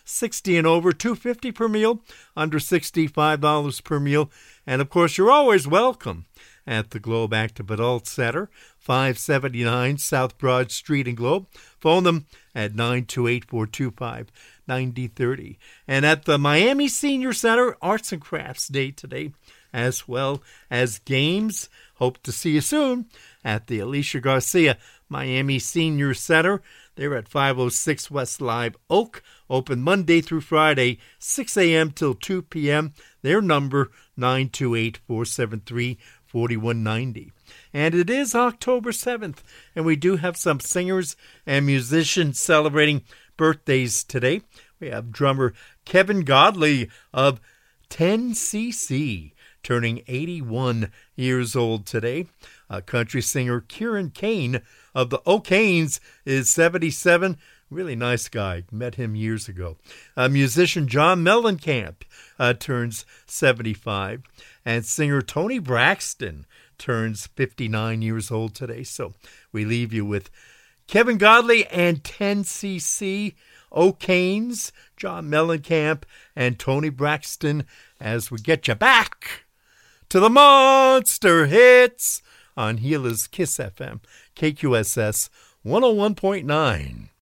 60 and over, $2.50 per meal, under $65 per meal. And, of course, you're always welcome at the Globe Active Adult Center, 579 South Broad Street in Globe. Phone them at 928-425-9030. And at the Miami Senior Center, Arts and Crafts Day today, as well as games. Hope to see you soon at the Alicia Garcia Miami Senior Center. They're at 506 West Live Oak, open Monday through Friday, 6 a.m. till 2 p.m. Their number, 928-473-4190. And it is October 7th, and we do have some singers and musicians celebrating birthdays today. We have drummer Kevin Godley of 10cc, turning 81 years old today. Country singer Kieran Kane of the O'Kanes is 77. Really nice guy. Met him years ago. Musician John Mellencamp turns 75. And singer Tony Braxton turns 59 years old today. So we leave you with Kevin Godley and 10cc, O'Kanes, John Mellencamp, and Tony Braxton as we get you back to the Monster Hits on Gila's Kiss FM, KQSS 101.9.